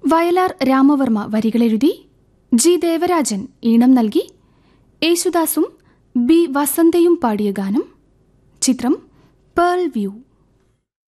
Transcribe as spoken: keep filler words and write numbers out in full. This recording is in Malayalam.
വയലാർ രാമവർമ്മ വരികളെഴുതി ജി ദേവരാജൻ ഈണം നൽകി യേശുദാസും ബി വസന്തയും പാടിയ ഗാനം. ചിത്രം പേൾ വ്യൂ.